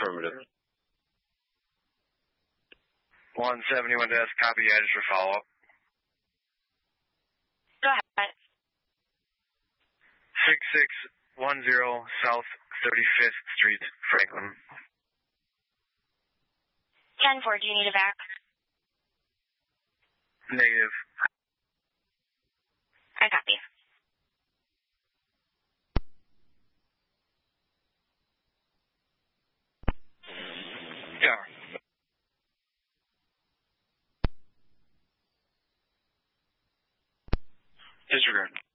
Affirmative. 171 desk, copy, address for follow-up. Go ahead. 6610 South 35th Street, Franklin. 10-4, do you need it back? Negative. I copy. Yeah. Disregard.